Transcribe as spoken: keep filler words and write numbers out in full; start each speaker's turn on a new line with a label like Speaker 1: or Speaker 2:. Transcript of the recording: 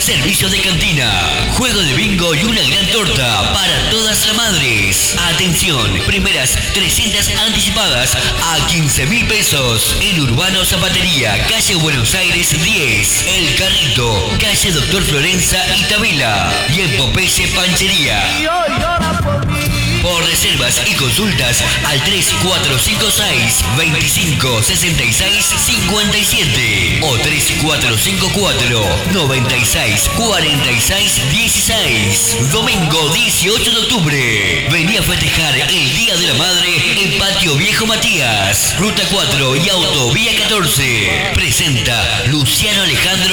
Speaker 1: servicio de cantina, juego de bingo y una gran torta para todas las madres. Atención, primeras trescientas anticipadas a quince mil pesos. En Urbano Zapatería, calle Buenos Aires diez. El Carrito, calle Doctor Florenza y Tabela. Y en Popeye Panchería. Por reservas y consultas al tres cuatro cinco seis, veinticinco sesenta y seis cincuenta y siete o tres cuatro cinco cuatro, noventa y seis cuarenta y seis dieciséis. Domingo dieciocho de octubre. Vení a festejar el Día de la Madre en Patio Viejo Matías, Ruta cuatro y Autovía catorce. Presenta Luciano Alejandro